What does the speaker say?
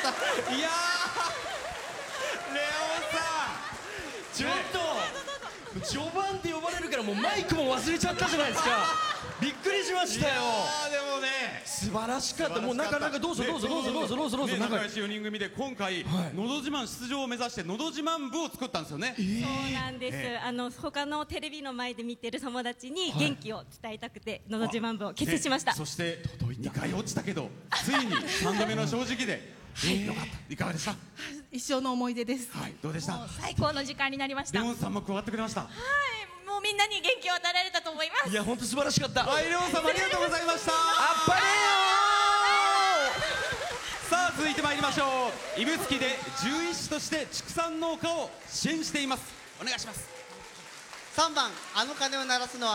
いやー、レオさんちょっと序盤で呼ばれるからもうマイクも忘れちゃったじゃないですか。びっくりしましたよ。 でもね、 素晴らしかった。もうなんかどうぞ。 仲良し4人組で今回のど自慢出場を目指してのど自慢部を作ったんですよね。 そうなんです。他のテレビの前で見てる友達に元気を伝えたくてのど自慢部を結成しました。 そして2回落ちたけどついに3度目の正直でよかった。いかがでした？ 一生の思い出です。 はい、どうでした？ 最高の時間になりました。 レオンさんも加わってくれました。 はい、もうみんなに元気を与えられたと思います。 いや本当素晴らしかった。 はい、レオンさんもありがとうございました。 あっぱれさあ続いてまいりましょう。指宿で獣医師として畜産農家を支援しています。お願いします。 3番あの鐘を鳴らすのは